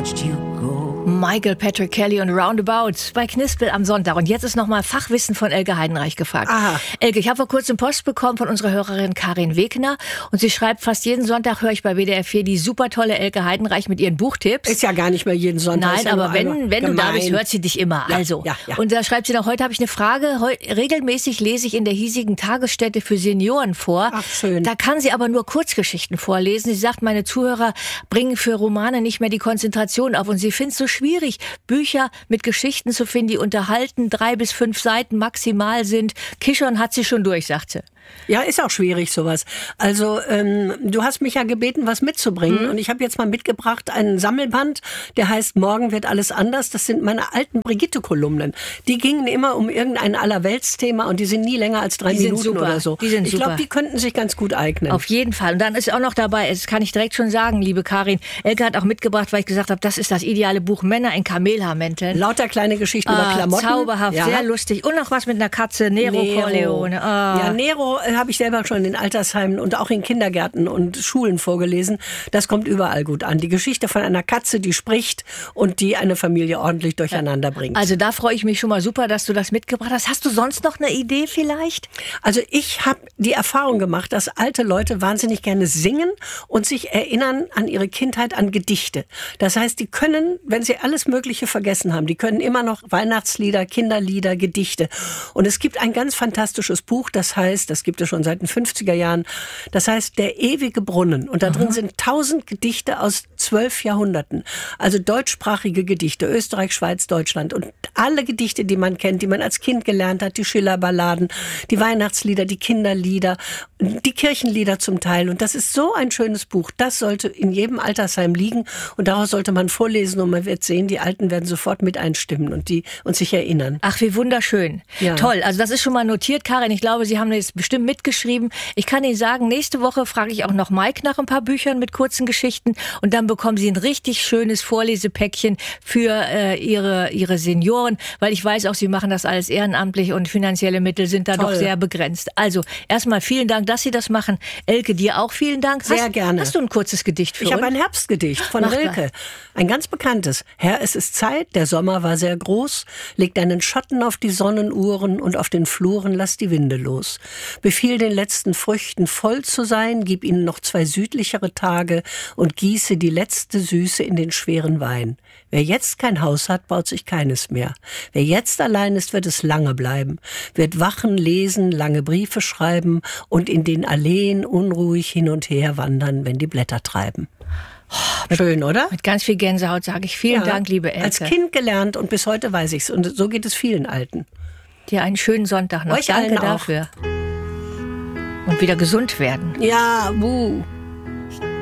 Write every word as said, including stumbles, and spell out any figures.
watched you go. Michael Patrick Kelly und Roundabouts bei Knispel am Sonntag. Und jetzt ist nochmal Fachwissen von Elke Heidenreich gefragt. Aha. Elke, ich habe vor kurzem Post bekommen von unserer Hörerin Karin Wegner. Und sie schreibt, fast jeden Sonntag höre ich bei W D R vier die super tolle Elke Heidenreich mit ihren Buchtipps. Ist ja gar nicht mehr jeden Sonntag. Nein, ja aber wenn, wenn du da bist, hört sie dich immer. Ja, also. ja, ja. Und da schreibt sie noch, heute habe ich eine Frage. Heu, regelmäßig lese ich in der hiesigen Tagesstätte für Senioren vor. Ach, schön. Da kann sie aber nur Kurzgeschichten vorlesen. Sie sagt, meine Zuhörer bringen für Romane nicht mehr die Konzentration auf. Und sie findet es so schwierig, Bücher mit Geschichten zu finden, die unterhalten, drei bis fünf Seiten maximal sind. Kichern hat sie schon durch, sagt sie. Ja, ist auch schwierig sowas. Also ähm, du hast mich ja gebeten, was mitzubringen. Mhm. Und ich habe jetzt mal mitgebracht einen Sammelband, der heißt Morgen wird alles anders. Das sind meine alten Brigitte-Kolumnen. Die gingen immer um irgendein Allerweltsthema und die sind nie länger als drei die Minuten sind super. oder so. Die sind ich super. glaube, die könnten sich ganz gut eignen. Auf jeden Fall. Und dann ist auch noch dabei, das kann ich direkt schon sagen, liebe Karin, Elke hat auch mitgebracht, weil ich gesagt habe, das ist das ideale Buch Männer in Kamelhaarmänteln. Lauter kleine Geschichten ah, über Klamotten. Zauberhaft, ja. Sehr lustig. Und noch was mit einer Katze, Nero, Nero. Corleone. Ah. Ja, Nero äh, habe ich selber schon in Altersheimen und auch in Kindergärten und Schulen vorgelesen. Das kommt überall gut an. Die Geschichte von einer Katze, die spricht und die eine Familie ordentlich durcheinander bringt. Also da freue ich mich schon mal super, dass du das mitgebracht hast. Hast du sonst noch eine Idee vielleicht? Also ich habe die Erfahrung gemacht, dass alte Leute wahnsinnig gerne singen und sich erinnern an ihre Kindheit, an Gedichte. Das heißt, die können, wenn sie alles Mögliche vergessen haben, die können immer noch Weihnachtslieder, Kinderlieder, Gedichte. Und es gibt ein ganz fantastisches Buch, das heißt, das gibt es schon seit den fünfziger Jahren, das heißt Der ewige Brunnen. Und da drin sind tausend Gedichte aus zwölf Jahrhunderten. Also deutschsprachige Gedichte, Österreich, Schweiz, Deutschland. Und alle Gedichte, die man kennt, die man als Kind gelernt hat, die Schillerballaden, die Weihnachtslieder, die Kinderlieder, die Kirchenlieder zum Teil. Und das ist so ein schönes Buch. Das sollte in jedem Altersheim liegen. Und daraus sollte man vorlesen und man wird sehen, die Alten werden sofort mit einstimmen und die und sich erinnern. Ach, wie wunderschön. Ja. Toll. Also das ist schon mal notiert, Karin. Ich glaube, Sie haben das bestimmt mitgeschrieben. Ich kann Ihnen sagen, nächste Woche frage ich auch noch Mike nach ein paar Büchern mit kurzen Geschichten und dann bekommen Sie ein richtig schönes Vorlesepäckchen für äh, Ihre, Ihre Senioren, weil ich weiß auch, Sie machen das alles ehrenamtlich und finanzielle Mittel sind da Toll. Doch sehr begrenzt. Also erstmal vielen Dank, dass Sie das machen. Elke, dir auch vielen Dank. Sehr hast, gerne. Hast du ein kurzes Gedicht für ich uns? Ich habe ein Herbstgedicht von Mach Rilke. Mal. Ein ganz bekanntes. Herr, es ist Zeit, der Sommer war sehr groß. Leg deinen Schatten auf die Sonnenuhren und auf den Fluren lass die Winde los. Befiehl den letzten Früchten voll zu sein, gib ihnen noch zwei südlichere Tage und gieße die letzte Süße in den schweren Wein. Wer jetzt kein Haus hat, baut sich keines mehr. Wer jetzt allein ist, wird es lange bleiben, wird wachen, lesen, lange Briefe schreiben und in den Alleen unruhig hin und her wandern, wenn die Blätter treiben. Oh, schön, oder? Mit ganz viel Gänsehaut sage ich vielen ja, Dank, liebe Elke. Als Kind gelernt und bis heute weiß ich's. Und so geht es vielen Alten. Dir einen schönen Sonntag noch. Euch Danke allen dafür. Und wieder gesund werden. Ja, wuh.